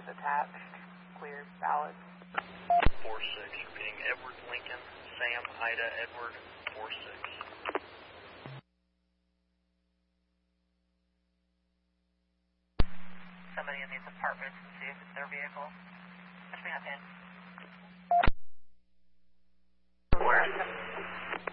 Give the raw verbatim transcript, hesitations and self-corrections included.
attached. Clear, valid. four six, repeating Edward Lincoln, Sam, Ida, Edward, four six. Somebody in these apartments and see if it's their vehicle. Push me up in.